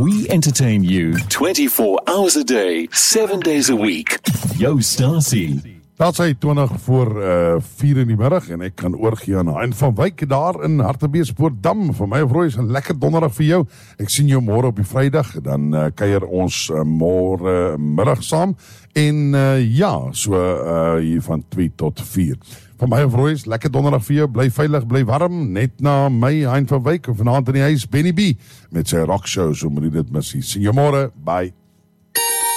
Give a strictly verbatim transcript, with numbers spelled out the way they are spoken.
We entertain you twenty-four hours a day, seven days a week. Yo, Stasie. Dat sy twintig voor uh, vier in die middag en ek kan oorgee aan Hein van Wyk daar in Hartbeespoortdam. Vir my vroeg is 'n lekker donderdag vir jou. Ek sien jou môre op die Vrydag, dan uh, kuier ons uh, môre middag saam. En uh, ja, so uh, hier van twee tot vier. Van my vroeg is lekker donderdag vir jou. Bly veilig, bly warm. Net na my Hein van Wyk en vanaand in die huis Benny B met sy rock show, so moet jy dit mis. Sien jou môre, bye.